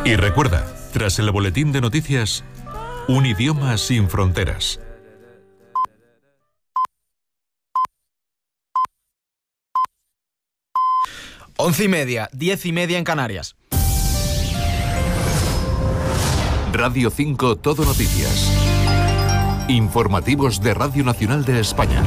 Y recuerda, tras el boletín de noticias, un idioma sin fronteras. 11:30, 10:30 en Canarias. Radio 5 Todo Noticias. Informativos de Radio Nacional de España.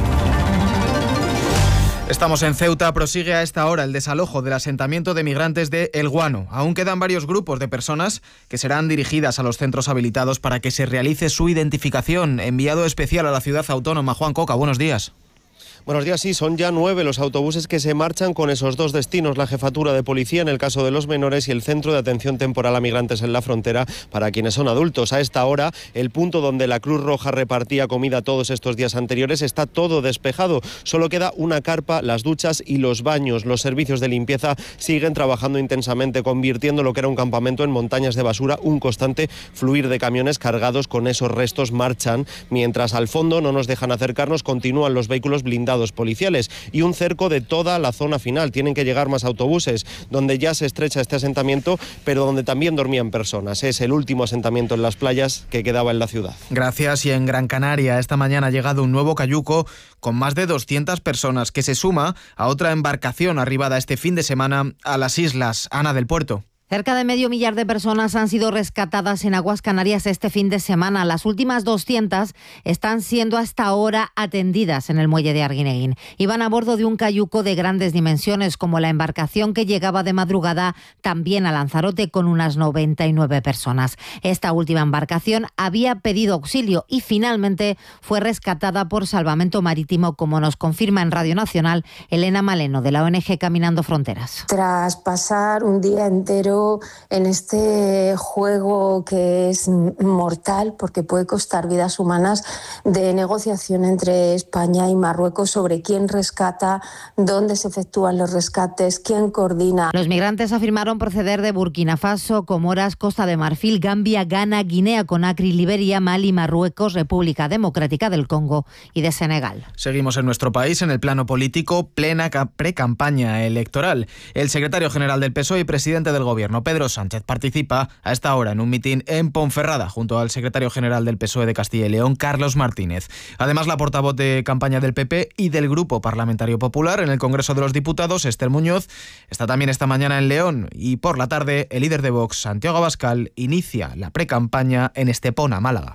Estamos en Ceuta, prosigue a esta hora el desalojo del asentamiento de migrantes de El Guano. Aún quedan varios grupos de personas que serán dirigidas a los centros habilitados para que se realice su identificación. Enviado especial a la ciudad autónoma, Juan Coca, buenos días. Buenos días, sí, son ya 9 los autobuses que se marchan con esos dos destinos, la jefatura de policía en el caso de los menores y el centro de atención temporal a migrantes en la frontera para quienes son adultos. A esta hora, el punto donde la Cruz Roja repartía comida todos estos días anteriores está todo despejado. Solo queda una carpa, las duchas y los baños. Los servicios de limpieza siguen trabajando intensamente, convirtiendo lo que era un campamento en montañas de basura. Un constante fluir de camiones cargados con esos restos marchan, mientras al fondo no nos dejan acercarnos, continúan los vehículos blindados policiales y un cerco de toda la zona final. Tienen que llegar más autobuses, donde ya se estrecha este asentamiento, pero donde también dormían personas. Es el último asentamiento en las playas que quedaba en la ciudad. Gracias. Y en Gran Canaria esta mañana ha llegado un nuevo cayuco con más de 200 personas, que se suma a otra embarcación arribada este fin de semana a las islas. Ana del Puerto. Cerca de medio millar de personas han sido rescatadas en aguas canarias este fin de semana. Las últimas 200 están siendo hasta ahora atendidas en el muelle de Arguineguín. Iban a bordo de un cayuco de grandes dimensiones, como la embarcación que llegaba de madrugada también a Lanzarote con unas 99 personas. Esta última embarcación había pedido auxilio y finalmente fue rescatada por Salvamento Marítimo, como nos confirma en Radio Nacional Elena Maleno, de la ONG Caminando Fronteras. Tras pasar un día entero en este juego que es mortal porque puede costar vidas humanas, de negociación entre España y Marruecos sobre quién rescata, dónde se efectúan los rescates, quién coordina. Los migrantes afirmaron proceder de Burkina Faso, Comoras, Costa de Marfil, Gambia, Ghana, Guinea Conakry, Liberia, Mali, Marruecos, República Democrática del Congo y de Senegal. Seguimos en nuestro país en el plano político, plena precampaña electoral. El secretario general del PSOE y presidente del Gobierno, Pedro Sánchez, participa a esta hora en un mitin en Ponferrada junto al secretario general del PSOE de Castilla y León, Carlos Martínez. Además, la portavoz de campaña del PP y del Grupo Parlamentario Popular en el Congreso de los Diputados, Esther Muñoz, está también esta mañana en León, y por la tarde el líder de Vox, Santiago Abascal, inicia la precampaña en Estepona, Málaga.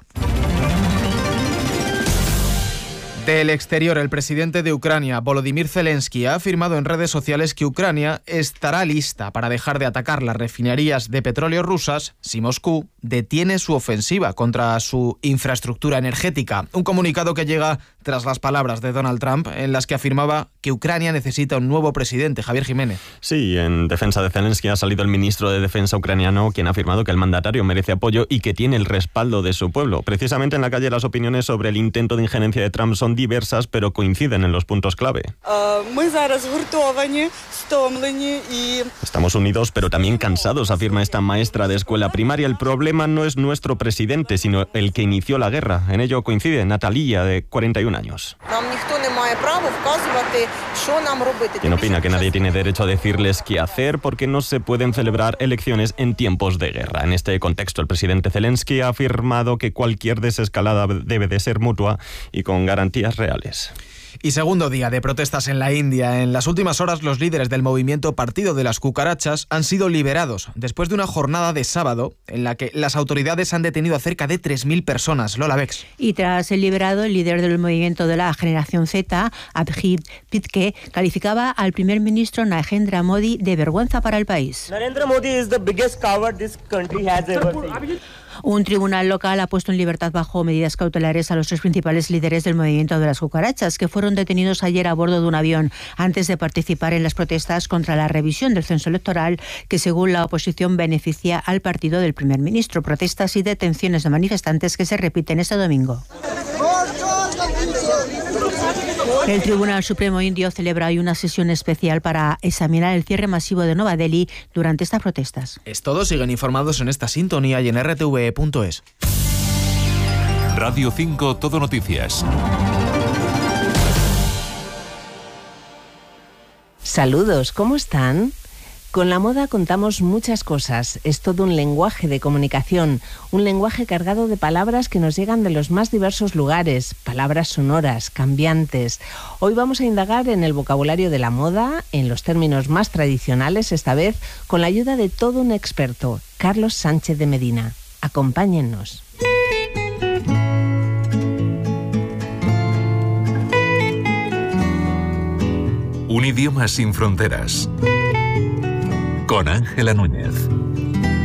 Del exterior, el presidente de Ucrania, Volodymyr Zelensky, ha afirmado en redes sociales que Ucrania estará lista para dejar de atacar las refinerías de petróleo rusas si Moscú detiene su ofensiva contra su infraestructura energética. Un comunicado que llega tras las palabras de Donald Trump, en las que afirmaba que Ucrania necesita un nuevo presidente. Javier Jiménez. Sí, en defensa de Zelensky ha salido el ministro de Defensa ucraniano, quien ha afirmado que el mandatario merece apoyo y que tiene el respaldo de su pueblo. Precisamente en la calle las opiniones sobre el intento de injerencia de Trump son diversas, pero coinciden en los puntos clave. Estamos unidos, pero también cansados, afirma esta maestra de escuela primaria. El problema no es nuestro presidente, sino el que inició la guerra. En ello coincide Natalia, de 41 años. Quien opina que nadie tiene derecho a decirles qué hacer porque no se pueden celebrar elecciones en tiempos de guerra. En este contexto, el presidente Zelensky ha afirmado que cualquier desescalada debe de ser mutua y con garantías reales. Y segundo día de protestas en la India. En las últimas horas, los líderes del movimiento Partido de las Cucarachas han sido liberados después de una jornada de sábado en la que las autoridades han detenido a cerca de 3.000 personas. Lola Bex. Y tras ser liberado, el líder del movimiento de la generación Z, Abhijit Pitke, calificaba al primer ministro Narendra Modi de vergüenza para el país. Narendra Modi is the biggest coward this country has ever seen. Un tribunal local ha puesto en libertad bajo medidas cautelares a los 3 principales líderes del movimiento de las cucarachas, que fueron detenidos ayer a bordo de un avión antes de participar en las protestas contra la revisión del censo electoral que, según la oposición, beneficia al partido del primer ministro. Protestas y detenciones de manifestantes que se repiten este domingo. El Tribunal Supremo Indio celebra hoy una sesión especial para examinar el cierre masivo de Nueva Delhi durante estas protestas. Es todo, siguen informados en esta sintonía y en rtve.es. Radio 5 Todo Noticias. Saludos, ¿cómo están? Con la moda contamos muchas cosas. Es todo un lenguaje de comunicación, un lenguaje cargado de palabras que nos llegan de los más diversos lugares, palabras sonoras, cambiantes. Hoy vamos a indagar en el vocabulario de la moda, en los términos más tradicionales, esta vez con la ayuda de todo un experto, Carlos Sánchez de Medina. Acompáñennos. Un idioma sin fronteras. Con Ángela Núñez.